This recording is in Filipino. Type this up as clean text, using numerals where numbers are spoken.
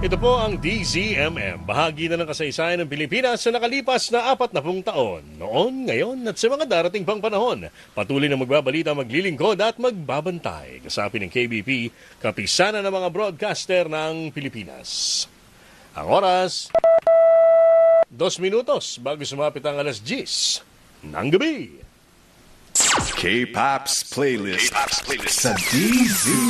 Ito po ang DZMM, bahagi na ng kasaysayan ng Pilipinas sa nakalipas na 40 taon. Noon, ngayon at sa mga darating pang panahon, patuloy na magbabalita, maglilingkod at magbabantay. Kasapi ng KBP, kapisana ng mga broadcaster ng Pilipinas. Ang oras, 2 minutos bago sumapit ang alas 10 ng gabi. K-Pop's playlist sa DZ.